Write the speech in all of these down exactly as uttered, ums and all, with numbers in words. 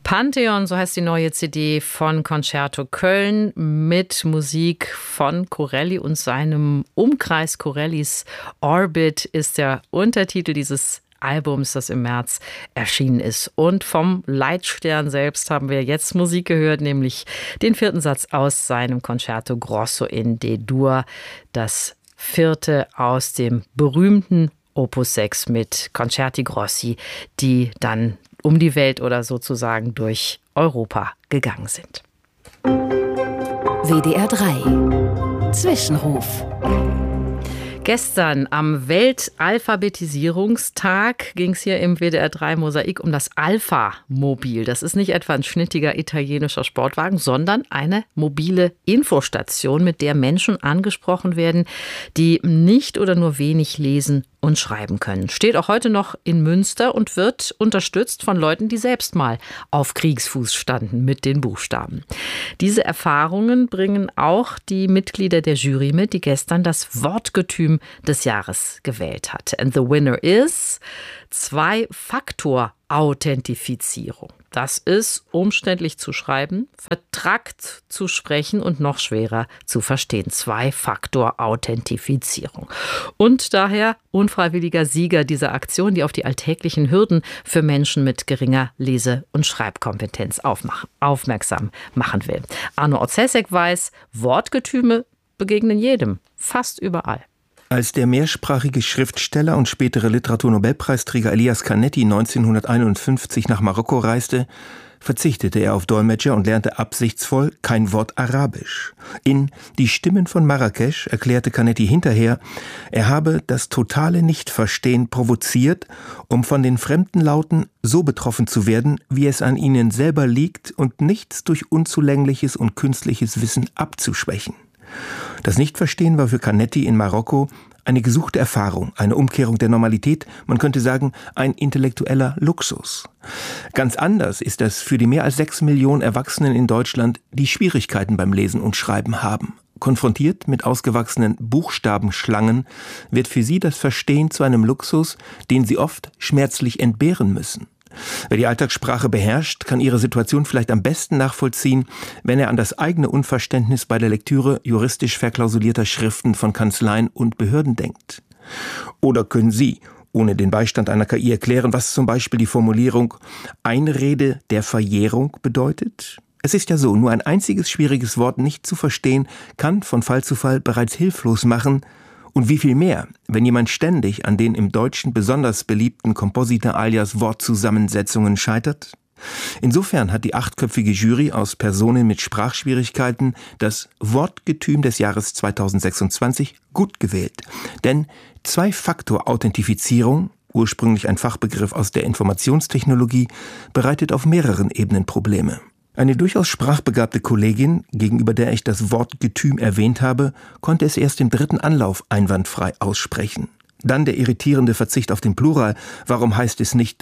Pantheon, so heißt die neue C D von Concerto Köln mit Musik von Corelli und seinem Umkreis. Corellis Orbit ist der Untertitel dieses Albums, das im März erschienen ist. Und vom Leitstern selbst haben wir jetzt Musik gehört, nämlich den vierten Satz aus seinem Concerto Grosso in D-Dur, das vierte aus dem berühmten Opus sechs mit Concerti Grossi, die dann um die Welt oder sozusagen durch Europa gegangen sind. W D R drei Zwischenruf. Gestern am Weltalphabetisierungstag ging es hier im W D R drei Mosaik um das Alpha-Mobil. Das ist nicht etwa ein schnittiger italienischer Sportwagen, sondern eine mobile Infostation, mit der Menschen angesprochen werden, die nicht oder nur wenig lesen und schreiben können. Steht auch heute noch in Münster und wird unterstützt von Leuten, die selbst mal auf Kriegsfuß standen mit den Buchstaben. Diese Erfahrungen bringen auch die Mitglieder der Jury mit, die gestern das Wortgetüm des Jahres gewählt hat. And the winner is Zwei-Faktor-Authentifizierung. Das ist umständlich zu schreiben, vertrackt zu sprechen und noch schwerer zu verstehen. Zwei-Faktor-Authentifizierung. Und daher unfreiwilliger Sieger dieser Aktion, die auf die alltäglichen Hürden für Menschen mit geringer Lese- und Schreibkompetenz aufmachen, aufmerksam machen will. Arno Orzesek weiß, Wortgetüme begegnen jedem, fast überall. Als der mehrsprachige Schriftsteller und spätere Literaturnobelpreisträger Elias Canetti neunzehnhunderteinundfünfzig nach Marokko reiste, verzichtete er auf Dolmetscher und lernte absichtsvoll kein Wort Arabisch. In Die Stimmen von Marrakesch erklärte Canetti hinterher, er habe das totale Nichtverstehen provoziert, um von den fremden Lauten so betroffen zu werden, wie es an ihnen selber liegt und nichts durch unzulängliches und künstliches Wissen abzuschwächen. Das Nichtverstehen war für Canetti in Marokko eine gesuchte Erfahrung, eine Umkehrung der Normalität, man könnte sagen, ein intellektueller Luxus. Ganz anders ist das für die mehr als sechs Millionen Erwachsenen in Deutschland, die Schwierigkeiten beim Lesen und Schreiben haben. Konfrontiert mit ausgewachsenen Buchstabenschlangen wird für sie das Verstehen zu einem Luxus, den sie oft schmerzlich entbehren müssen. Wer die Alltagssprache beherrscht, kann ihre Situation vielleicht am besten nachvollziehen, wenn er an das eigene Unverständnis bei der Lektüre juristisch verklausulierter Schriften von Kanzleien und Behörden denkt. Oder können Sie, ohne den Beistand einer K I, erklären, was zum Beispiel die Formulierung Einrede der Verjährung bedeutet? Es ist ja so, nur ein einziges schwieriges Wort nicht zu verstehen, kann von Fall zu Fall bereits hilflos machen. Und wie viel mehr, wenn jemand ständig an den im Deutschen besonders beliebten Komposita alias Wortzusammensetzungen scheitert? Insofern hat die achtköpfige Jury aus Personen mit Sprachschwierigkeiten das Wortgetüm des Jahres zweitausendsechsundzwanzig gut gewählt. Denn Zwei-Faktor-Authentifizierung, ursprünglich ein Fachbegriff aus der Informationstechnologie, bereitet auf mehreren Ebenen Probleme. Eine durchaus sprachbegabte Kollegin, gegenüber der ich das Wortgetüm erwähnt habe, konnte es erst im dritten Anlauf einwandfrei aussprechen. Dann der irritierende Verzicht auf den Plural. Warum heißt es nicht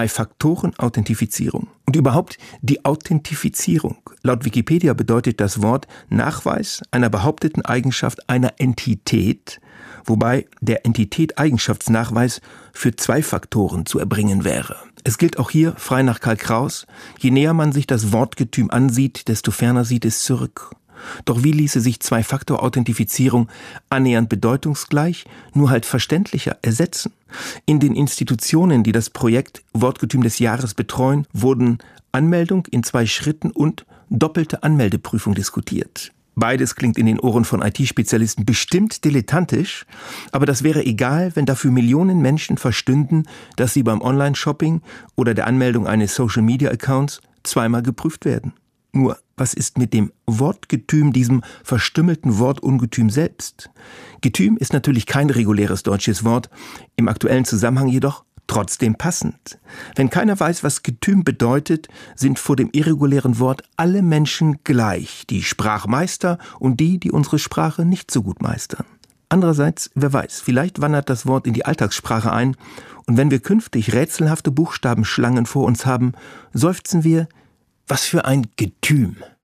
Zwei-Faktoren-Authentifizierung? Und überhaupt die Authentifizierung. Laut Wikipedia bedeutet das Wort Nachweis einer behaupteten Eigenschaft einer Entität, wobei der Entität-Eigenschaftsnachweis für zwei Faktoren zu erbringen wäre. Es gilt auch hier, frei nach Karl Kraus, je näher man sich das Wortgetüm ansieht, desto ferner sieht es zurück. Doch wie ließe sich Zwei-Faktor-Authentifizierung annähernd bedeutungsgleich, nur halt verständlicher ersetzen? In den Institutionen, die das Projekt Wortgetüm des Jahres betreuen, wurden Anmeldung in zwei Schritten und doppelte Anmeldeprüfung diskutiert. Beides klingt in den Ohren von I T-Spezialisten bestimmt dilettantisch, aber das wäre egal, wenn dafür Millionen Menschen verstünden, dass sie beim Online-Shopping oder der Anmeldung eines Social-Media-Accounts zweimal geprüft werden. Nur, was ist mit dem Wortgetüm, diesem verstümmelten Wortungetüm selbst? Getüm ist natürlich kein reguläres deutsches Wort, im aktuellen Zusammenhang jedoch trotzdem passend. Wenn keiner weiß, was Getüm bedeutet, sind vor dem irregulären Wort alle Menschen gleich, die Sprachmeister und die, die unsere Sprache nicht so gut meistern. Andererseits, wer weiß, vielleicht wandert das Wort in die Alltagssprache ein und wenn wir künftig rätselhafte Buchstabenschlangen vor uns haben, seufzen wir, was für ein Getüm.